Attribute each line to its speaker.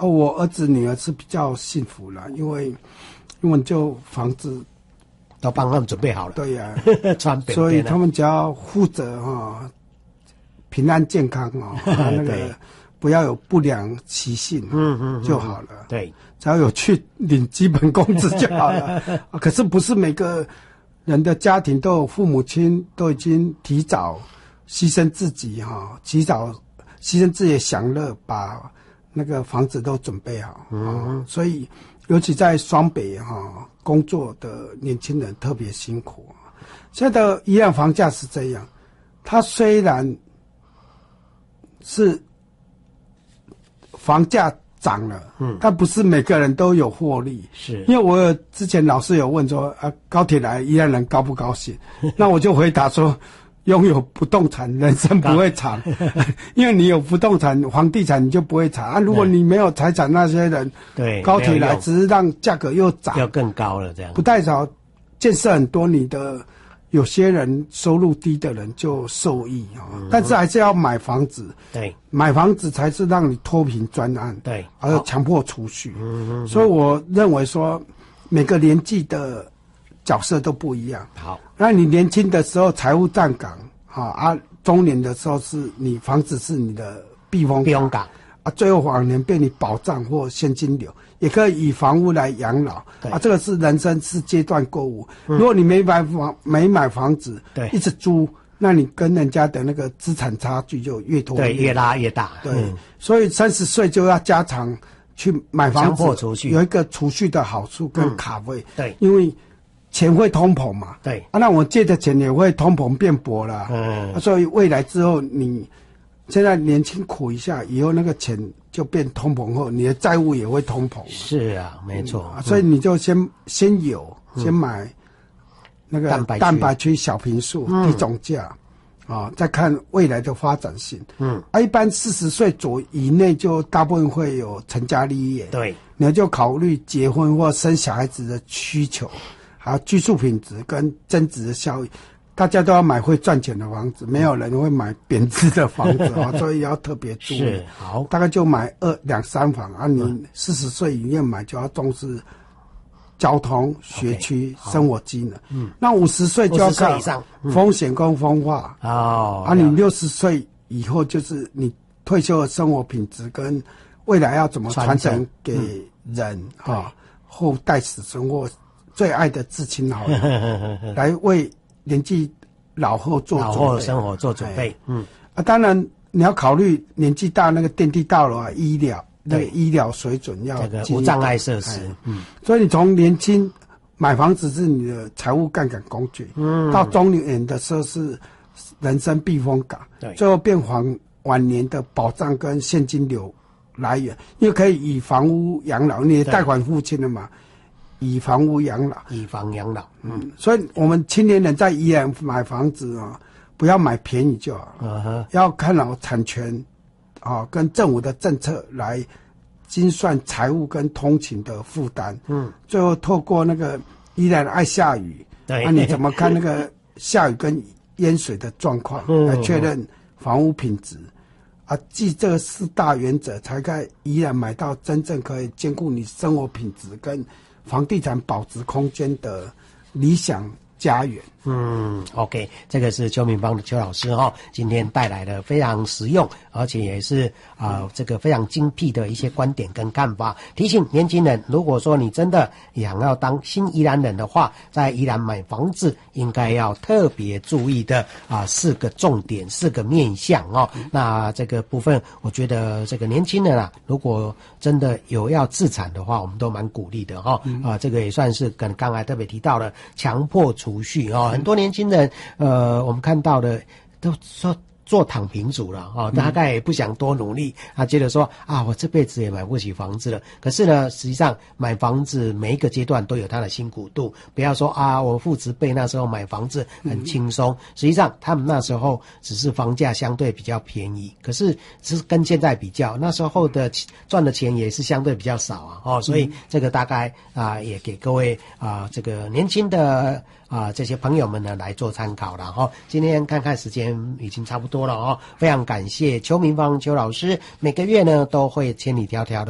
Speaker 1: 我儿子女儿是比较幸福啦，因为就房子
Speaker 2: 都帮他们准备好了。
Speaker 1: 对呀、
Speaker 2: 穿便便
Speaker 1: 所以他们只要负责平安健康那个不要有不良习性就好了。
Speaker 2: 对，
Speaker 1: 只要有去领基本工资就好了。可是不是每个人的家庭都有父母亲都已经提早牺牲自己提早牺牲自己的享乐，把那个房子都准备好。所以尤其在双北工作的年轻人特别辛苦。现在的宜兰房价是这样，它虽然是房价涨了，但不是每个人都有获利。
Speaker 2: 是，
Speaker 1: 因为我之前老师有问说，高铁来宜兰人高不高兴？那我就回答说，拥有不动产，人生不会长，因为你有不动产、房地产，你就不会长如果你没有财产，那些人
Speaker 2: 对
Speaker 1: 高铁来只是让价格又涨，
Speaker 2: 要更高了，这样
Speaker 1: 不代表建设很多，你的有些人收入低的人就受益但是还是要买房子。
Speaker 2: 对，
Speaker 1: 买房子才是让你脱贫专案。
Speaker 2: 对，
Speaker 1: 还有强迫储蓄。所以我认为说，每个年纪的角色都不一样。
Speaker 2: 好，
Speaker 1: 那你年轻的时候财务站岗中年的时候是你房子是你的避风港最后晚年被你保障或现金流，也可以以房屋来养老这个是人生是阶段购物。如果你没买房子，对，一直租，那你跟人家的那个资产差距就越拖
Speaker 2: 越拉越大。
Speaker 1: 对，所以30岁就要加长去买房子，有一个储蓄的好处跟卡位。
Speaker 2: 对，
Speaker 1: 因为钱会通膨嘛。
Speaker 2: 对，
Speaker 1: 那我借的钱也会通膨变薄了。所以未来之后你现在年轻苦一下，以后那个钱就变通膨后，你的债务也会通膨。
Speaker 2: 是啊，没错。
Speaker 1: 所以你就先买那个蛋白区小坪数低总价再看未来的发展性。一般40岁以内就大部分会有成家立业。对，你就考虑结婚或生小孩子的需求，还有居住品质跟增值的效益。大家都要买会赚钱的房子，没有人会买贬值的房子所以要特别注意。
Speaker 2: 是，好，
Speaker 1: 大概就买2、3房你40岁以内买就要重视交通、学区、生活机能。那50岁就要看风险跟风化你60岁以后就是你退休的生活品质跟未来要怎么传承给人后代子孙或最爱的至亲好友来为年纪老后生活做准备。当然你要考虑年纪大那个电梯大楼医疗那个医疗水准要
Speaker 2: 无障碍设施。
Speaker 1: 所以你从年轻买房子是你的财务杠杆工具，到中年的时候是人生避风港，最后变晚年的保障跟现金流来源，因为可以以房屋养老，你的贷款付清了嘛。以房屋养老，所以我们青年人在宜兰买房子不要买便宜就好要看好产权跟政府的政策来精算财务跟通勤的负担。最后透过那个宜兰爱下雨，你怎么看那个下雨跟淹水的状况来确认房屋品质记这4大原则，才可以宜兰买到真正可以兼顾你生活品质跟房地产保值空间的理想家园。
Speaker 2: OK， 这个是邱明芳的邱老师今天带来了非常实用，而且也是这个非常精辟的一些观点跟看法。提醒年轻人，如果说你真的想要当新宜兰人的话，在宜兰买房子应该要特别注意的4个重点，4个面向那这个部分，我觉得这个年轻人如果真的有要自产的话，我们都蛮鼓励的这个也算是跟刚才特别提到的强迫储蓄很多年轻人我们看到的都说做躺平族了大概也不想多努力，他觉得说我这辈子也买不起房子了。可是呢，实际上买房子每一个阶段都有它的辛苦度，不要说我父执辈那时候买房子很轻松，实际上他们那时候只是房价相对比较便宜，可是只是跟现在比较，那时候的赚的钱也是相对比较少所以这个大概也给各位这个年轻的这些朋友们呢来做参考了今天看看时间已经差不多了非常感谢邱明芳邱老师，每个月呢都会千里迢迢的